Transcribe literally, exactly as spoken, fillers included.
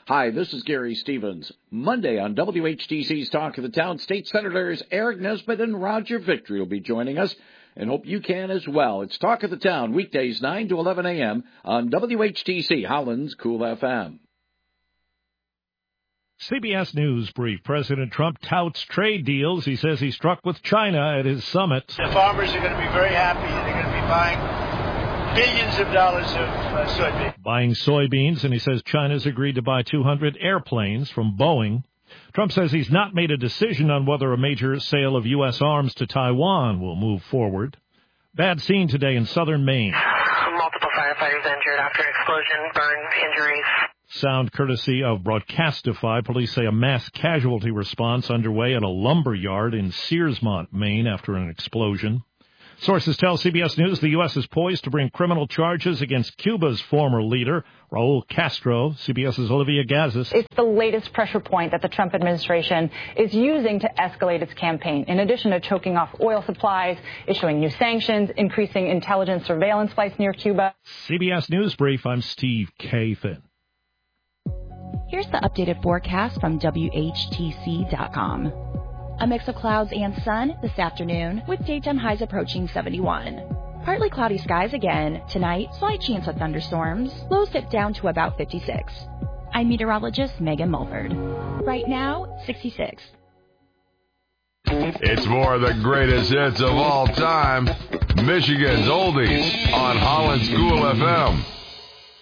Hi, this is Gary Stevens. Monday on W H T C's Talk of the Town, State Senators Eric Nesbitt and Roger Victory will be joining us, and hope you can as well. It's Talk of the Town, weekdays nine to eleven a.m. on W H T C, Holland's Cool F M. C B S News Brief. President Trump touts trade deals he says he struck with China at his summit. The farmers are going to be very happy. They're going to be buying billions of dollars of uh, soybeans. Buying soybeans, and he says China's agreed to buy two hundred airplanes from Boeing. Trump says he's not made a decision on whether a major sale of U S arms to Taiwan will move forward. Bad scene today in southern Maine. Multiple firefighters injured after explosion, burn injuries. Sound courtesy of Broadcastify. Police say a mass casualty response underway at a lumber yard in Searsmont, Maine, after an explosion. Sources tell C B S News the U S is poised to bring criminal charges against Cuba's former leader, Raul Castro. CBS's Olivia Gazis. It's the latest pressure point that the Trump administration is using to escalate its campaign. In addition to choking off oil supplies, issuing new sanctions, increasing intelligence surveillance flights near Cuba. C B S News Brief, I'm Steve Kathan. Here's the updated forecast from W H T C dot com. A mix of clouds and sun this afternoon with daytime highs approaching seventy-one. Partly cloudy skies again. Tonight, slight chance of thunderstorms. Lows dip down to about fifty-six. I'm meteorologist Megan Mulford. Right now, sixty-six. It's more of the greatest hits of all time. Michigan's Oldies on Holland's Cool F M.